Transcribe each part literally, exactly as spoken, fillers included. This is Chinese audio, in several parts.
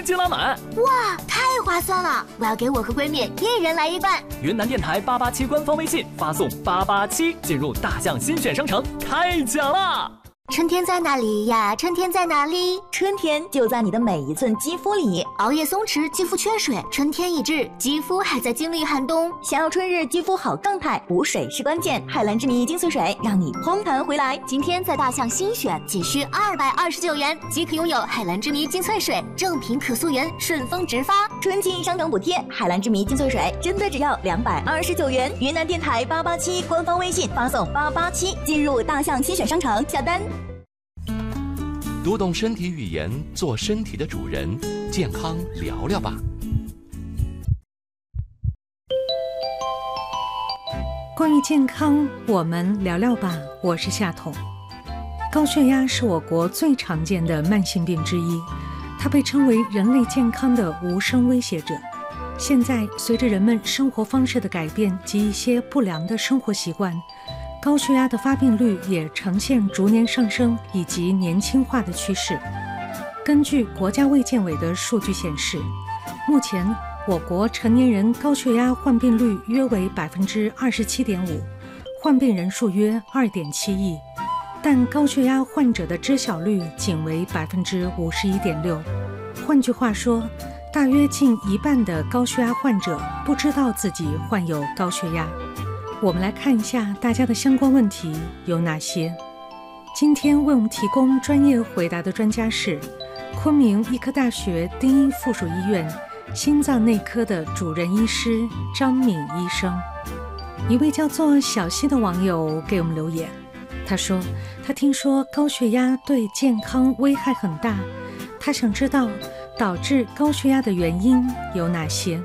金拉满。 哇，太划算了！我要给我和闺蜜一人来一半。 云南电台八八七官方微信发送八八七进入大象新选商城开奖啦！ 春天在哪里呀？春天在哪里？ 春天就在你的每一寸肌肤里。 熬夜松弛，肌肤缺水，春天已至，肌肤还在经历寒冬。 想要春日肌肤好状态，补水是关键。海蓝之谜精粹水让你嘭弹回来。 今天在大象新选，仅需二百二十九元即可拥有海蓝之谜精粹水，正品可溯源，顺丰直发。 春季商城补贴，海蓝之谜精粹水真的只要两百二十九元。云南电台八八七官方微信发送八八七进入大象新选商城下单。 读懂身体语言，做身体的主人，健康聊聊吧。 关于健康，我们聊聊吧。我是夏彤。高血压是我国最常见的慢性病之一，它被称为人类健康的无声威胁者。现在，随着人们生活方式的改变及一些不良的生活习惯，高血压的发病率也呈现逐年上升以及年轻化的趋势。根据国家卫健委的数据显示，目前我国成年人高血压患病率约为百分之二十七点五，患病人数约二点七亿，但高血压患者的知晓率仅为百分之五十一点六。换句话说，大约近一半的高血压患者不知道自己患有高血压。我们来看一下大家的相关问题有哪些。今天为我们提供专业回答的专家是昆明医科大学第一附属医院心脏内科的主任医师张敏医生。一位叫做小溪的网友给我们留言，他说他听说高血压对健康危害很大，他想知道导致高血压的原因有哪些。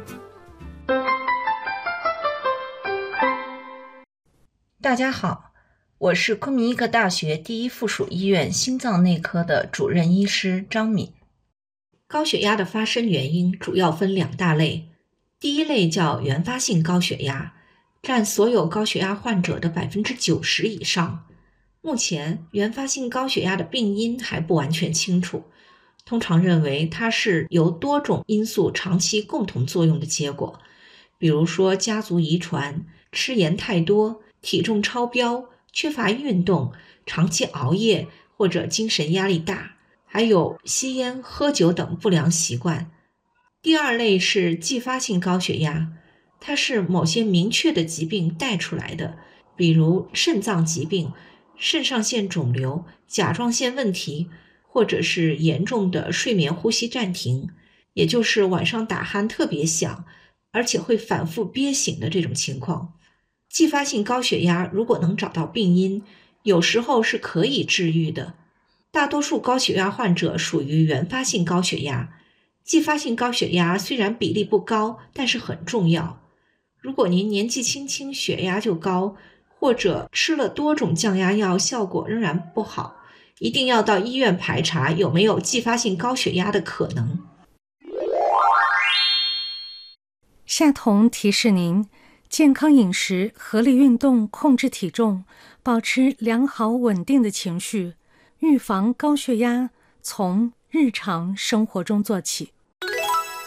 大家好，我是昆明医科大学第一附属医院心脏内科的主任医师张敏。高血压的发生原因主要分两大类，第一类叫原发性高血压，占所有高血压患者的 百分之九十 以上。目前，原发性高血压的病因还不完全清楚，通常认为它是由多种因素长期共同作用的结果，比如说家族遗传、吃盐太多、体重超标、缺乏运动、长期熬夜或者精神压力大，还有吸烟、喝酒等不良习惯。第二类是继发性高血压，它是某些明确的疾病带出来的，比如肾脏疾病、肾上腺肿瘤、甲状腺问题，或者是严重的睡眠呼吸暂停，也就是晚上打鼾特别响，而且会反复憋醒的这种情况。继发性高血压如果能找到病因，有时候是可以治愈的。大多数高血压患者属于原发性高血压，继发性高血压虽然比例不高，但是很重要。如果您年纪轻轻血压就高，或者吃了多种降压药效果仍然不好，一定要到医院排查有没有继发性高血压的可能。 夏彤提示您，健康饮食、合理运动、控制体重，保持良好稳定的情绪，预防高血压，从日常生活中做起。